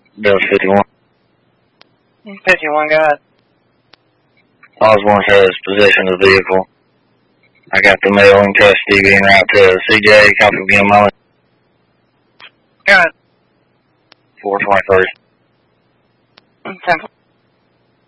Bill's 51. 51, go ahead. Osborne has possession of the vehicle. I got the male in custody being route to CJ, copy being Molly. Go ahead. 421st. 10-4.